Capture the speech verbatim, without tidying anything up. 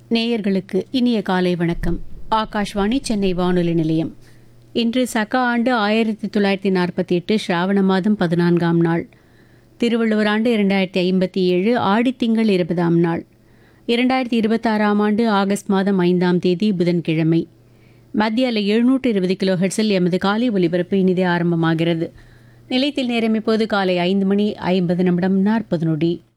நேயர்களுக்கு இனிய காலை வணக்கம். ஆகாஷ்வாணி சென்னை வானொலி நிலையம். இன்று சக ஆண்டு ஆயிரத்தி தொள்ளாயிரத்தி நாற்பத்தி எட்டு ஸ்ராவண மாதம் பதினான்காம் நாள், திருவள்ளுவர் ஆண்டு இரண்டாயிரத்தி ஐம்பத்தி ஏழு ஆடித்திங்கள் இருபதாம் நாள், இரண்டாயிரத்தி இருபத்தாறாம் ஆண்டு ஆகஸ்ட் மாதம் ஐந்தாம் தேதி புதன்கிழமை. மத்திய அலை எழுநூற்று இருபது கிலோ ஹெர்ட்ஸில் எமது காலை ஒலிபரப்பு இனிதே ஆரம்பமாகிறது. நிலையத்தில் நேரம் இப்போது காலை ஐந்து மணி ஐம்பது நிமிடம் நாற்பது நொடி.